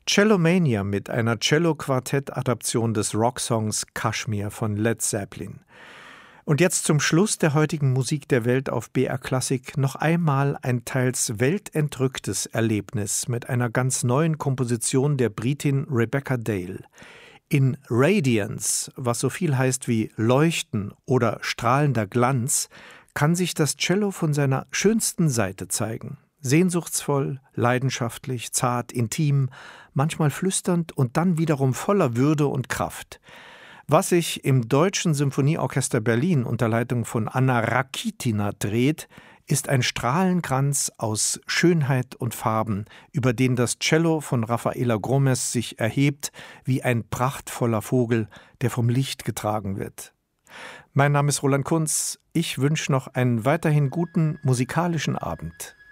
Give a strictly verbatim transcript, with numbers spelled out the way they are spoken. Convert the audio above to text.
Cellomania mit einer Cello-Quartett-Adaption des Rocksongs Kashmir von Led Zeppelin. Und jetzt zum Schluss der heutigen Musik der Welt auf B R Klassik noch einmal ein teils weltentrücktes Erlebnis mit einer ganz neuen Komposition der Britin Rebecca Dale. In Radiance, was so viel heißt wie Leuchten oder strahlender Glanz, kann sich das Cello von seiner schönsten Seite zeigen. Sehnsuchtsvoll, leidenschaftlich, zart, intim, manchmal flüsternd und dann wiederum voller Würde und Kraft. Was sich im Deutschen Symphonieorchester Berlin unter Leitung von Anna Rakitina dreht, ist ein Strahlenkranz aus Schönheit und Farben, über den das Cello von Rafaela Gromes sich erhebt wie ein prachtvoller Vogel, der vom Licht getragen wird. Mein Name ist Roland Kunz. Ich wünsche noch einen weiterhin guten musikalischen Abend.